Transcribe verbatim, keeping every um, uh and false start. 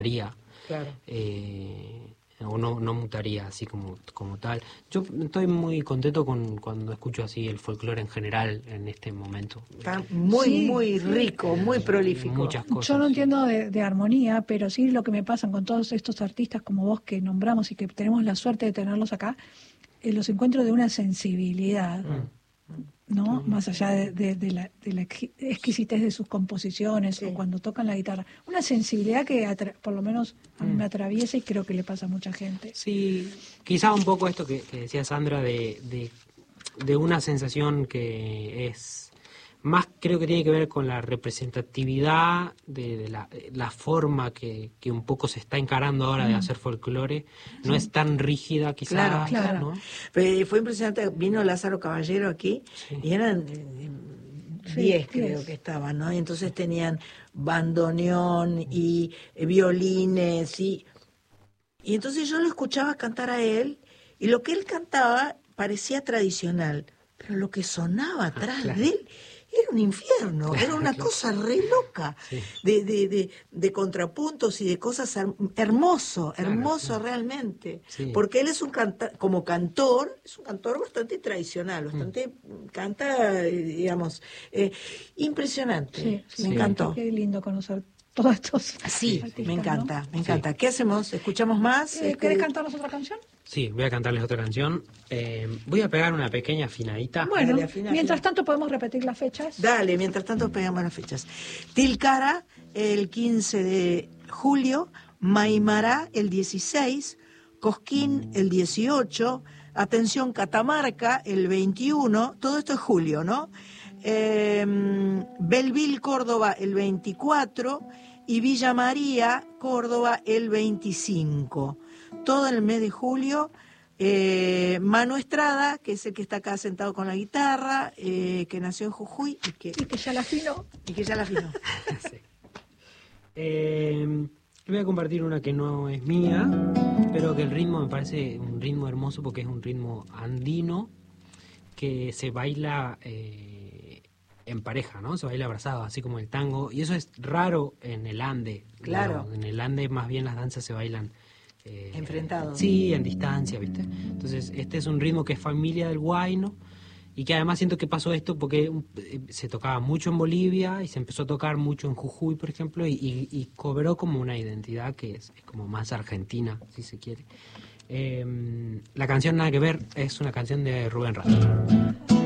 Claro. Eh, o no, no mutaría así como, como tal. Yo estoy muy contento con cuando escucho así el folclore en general en este momento. Está muy, Sí, muy sí. rico, muy prolífico. Muchas cosas. Yo no sí. entiendo de, de armonía, pero sí lo que me pasa con todos estos artistas como vos que nombramos y que tenemos la suerte de tenerlos acá, eh, los encuentro de una sensibilidad, ¿no? Más allá de, de, de la, de la exqui- exquisitez de sus composiciones Sí. o cuando tocan la guitarra. Una sensibilidad que atra- por lo menos a mí me atraviesa y creo que le pasa a mucha gente. Sí, quizá un poco esto que, que decía Sandra de, de, de una sensación que es más, creo que tiene que ver con la representatividad de, de la, la forma que, que un poco se está encarando ahora de hacer folclore. No es tan rígida quizá, Claro, claro. ¿no? Pero fue impresionante, vino Lázaro Caballero aquí Sí. y eran eh, Sí, diez creo diez. que estaban, ¿no? Y entonces tenían bandoneón y eh, violines y... Y entonces yo lo escuchaba cantar a él y lo que él cantaba parecía tradicional, pero lo que sonaba atrás claro. de él era un infierno, Claro, era una claro. cosa re loca, Sí. de, de, de, de contrapuntos y de cosas her- hermoso, Claro, hermoso claro. realmente, Sí. porque él es un canta como cantor, es un cantor bastante tradicional, bastante canta, eh, digamos, eh, impresionante, Sí, sí, me Sí. encantó. Qué lindo conocer todos estos Sí, artistas, me ¿no? encanta, me Sí. encanta. ¿Qué hacemos? ¿Escuchamos más? Eh, Este, ¿Querés cantarnos otra canción? Sí, voy a cantarles otra canción. Eh, voy a pegar una pequeña afinadita. Bueno, Dale, afina, mientras afina. tanto podemos repetir las fechas. Dale, mientras tanto pegamos las fechas. Tilcara el quince de julio, Maimará el dieciséis, Cosquín el dieciocho, atención Catamarca el veintiuno, todo esto es julio, ¿no? Eh, Belville, Córdoba el veinticuatro y Villa María, Córdoba el veinticinco. Todo el mes de julio. Eh, Manu Estrada, que es el que está acá sentado con la guitarra, eh, que nació en Jujuy y que, Y que ya la afino. y que ya la afinó. Sí. Eh, voy a compartir una que no es mía, pero que el ritmo me parece un ritmo hermoso porque es un ritmo andino que se baila eh, en pareja, ¿no? Se baila abrazado, así como el tango. Y eso es raro en el Ande. Claro. digamos. En el Ande más bien las danzas se bailan eh, Enfrentados. Sí, en distancia, ¿viste? Entonces este es un ritmo que es familia del huayno y que además siento que pasó esto porque um, eh, se tocaba mucho en Bolivia y se empezó a tocar mucho en Jujuy, por ejemplo, y, y, y cobró como una identidad que es, es como más argentina, si se quiere. Eh, la canción Nada que ver es una canción de Rubén Rastro.